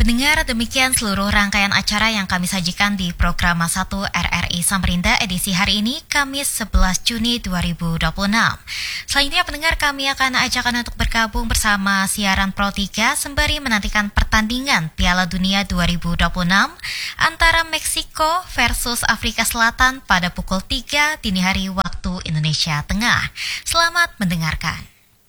Pendengar, demikian seluruh rangkaian acara yang kami sajikan di program 1 RRI Samarinda edisi hari ini, Kamis 11 Juni 2026. Selanjutnya pendengar, kami akan ajak Anda untuk bergabung bersama siaran Pro 3 sembari menantikan pertandingan Piala Dunia 2026 antara Meksiko versus Afrika Selatan pada pukul 3 dini hari waktu Indonesia Tengah. Selamat mendengarkan.